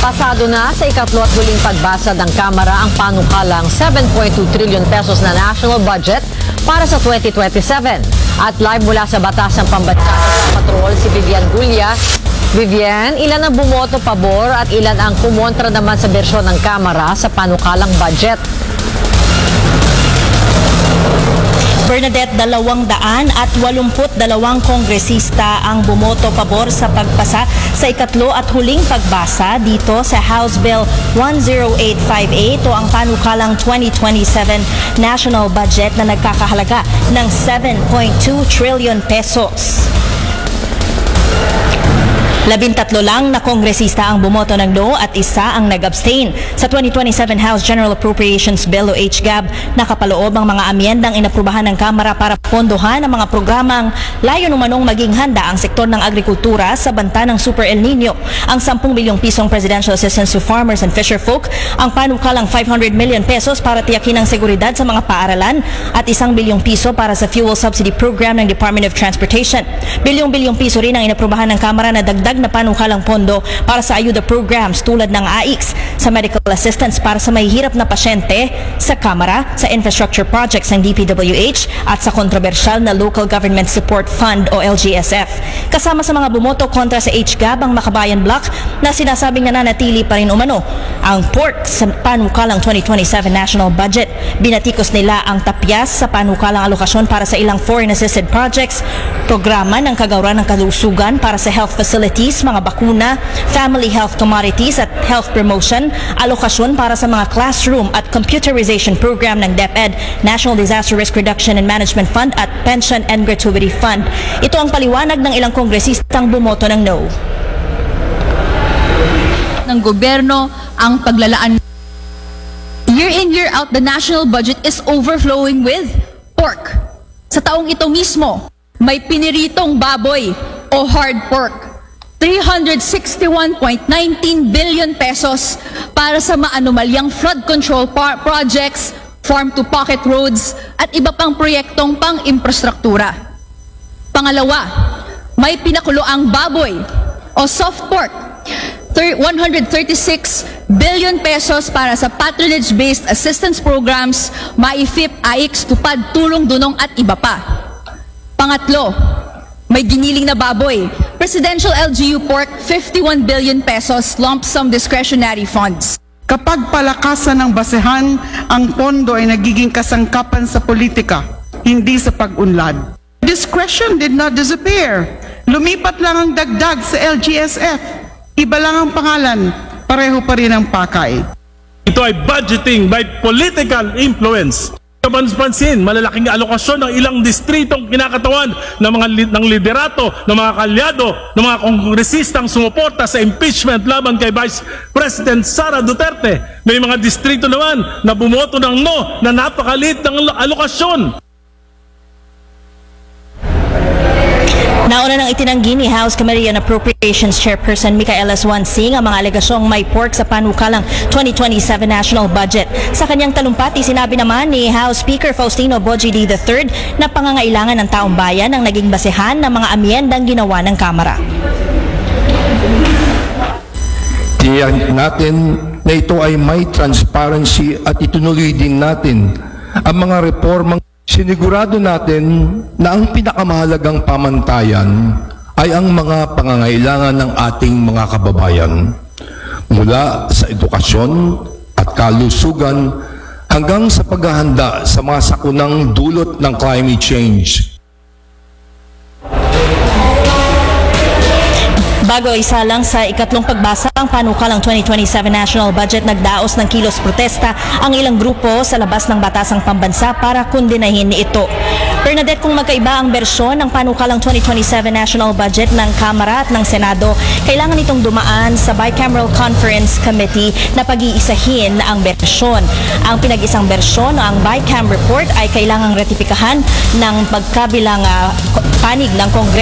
Pasado na sa ikatlo at huling pagbasa ng Kamara ang panukalang 7.2 trillion pesos na national budget para sa 2027. At live mula sa Batasang Pambansa sa Patrol si Vivian Gulia. Vivian, ilan ang bumoto pabor at ilan ang kumontra naman sa bersyon ng Kamara sa panukalang budget? Bernadette, 282 kongresista ang bumoto pabor sa pagpasa sa ikatlo at huling pagbasa dito sa House Bill 10858 o ang panukalang 2027 national budget na nagkakahalaga ng 7.2 trillion pesos. 13 lang na kongresista ang bumoto ng no at isa ang nag-abstain. Sa 2027 House General Appropriations Bill o HGAB, nakapaloob ang mga amyendang inaprubahan ng Kamara para pondohan ang mga programang layo numanong maging handa ang sektor ng agrikultura sa banta ng Super El Nino. Ang 10 bilyong pisong Presidential Assistance to Farmers and Fisherfolk, ang panukalang 500 million pesos para tiyakin ang seguridad sa mga paaralan at 1 bilyong piso para sa fuel subsidy program ng Department of Transportation. Bilyong piso rin ang inaprubahan ng Kamara na dagdag na panukalang pondo para sa ayuda programs tulad ng AIX, sa medical assistance para sa mahihirap na pasyente, sa Kamara, sa infrastructure projects ng DPWH at sa kontrobersyal na Local Government Support Fund o LGSF. Kasama sa mga bumoto kontra sa HGAB ang Makabayan Bloc na sinasabing nananatili pa rin umano ang pork sa panukalang 2027 national budget. Binatikos nila ang tapyas sa panukalang alokasyon para sa ilang foreign assisted projects, programa ng kagawaran ng kalusugan para sa health facilities, mga bakuna, family health commodities at health promotion, alokasyon para sa mga classroom at computerization program ng DepEd, National Disaster Risk Reduction and Management Fund at Pension and Gratuity Fund. Ito ang paliwanag ng ilang kongresistang bumoto ng no. Ng gobyerno ang paglalaan. Year in, year out, the national budget is overflowing with pork. Sa taong ito mismo, may piniritong baboy o hard pork. 361.19 billion pesos para sa maanumalyang flood control projects, farm-to-pocket roads, at iba pang proyektong pang-infrastruktura. Pangalawa, may pinakuloang baboy o soft pork, 136 billion pesos para sa patronage-based assistance programs, MAIFIP, AIX, Tupad, Tulong, Dunong at iba pa. Pangatlo, may giniling na baboy, Presidential LGU pork, 51 billion pesos lump sum discretionary funds. Kapag palakasan ng basehan, ang pondo ay nagiging kasangkapan sa politika, hindi sa pag-unlad. Discretion did not disappear. Lumipat lang ang dagdag sa LGSF. Iba lang ang pangalan, pareho pa rin ang pakay. Ito ay budgeting by political influence. Pansin, malalaking alokasyon ng ilang distritong kinakatawan ng liderato, ng mga kalyado, ng mga kongresistang sumuporta sa impeachment laban kay Vice President Sara Duterte. May mga distrito naman na bumoto ng no na napakaliit ng alokasyon. Nauna nang itinanggi ni House Committee on Appropriations Chairperson Micaela Swansing ang mga alegasyong may pork sa panukalang 2027 national budget. Sa kanyang talumpati, sinabi naman ni House Speaker Faustino Bogie III na pangangailangan ng taong bayan ang naging basehan ng mga amyendang ginawa ng Kamara. Tiyak natin na ito ay may transparency at ituloy din natin ang mga reformang sinigurado natin na ang pinakamahalagang pamantayan ay ang mga pangangailangan ng ating mga kababayan mula sa edukasyon at kalusugan hanggang sa paghahanda sa mga sakunang dulot ng climate change. Bago isa lang sa ikatlong pagbasa ang panukalang 2027 national budget, nagdaos ng kilos protesta ang ilang grupo sa labas ng Batasang Pambansa para kundinahin ito. Bernadette, kung magkaiba ang bersyon ng panukalang 2027 national budget ng Kamara at ng Senado, kailangan itong dumaan sa Bicameral Conference Committee na pag-iisahin ang bersyon. Ang pinag-isang bersyon, ang Bicam report, ay kailangang ratipikahan ng pagkabilang panig ng Kongreso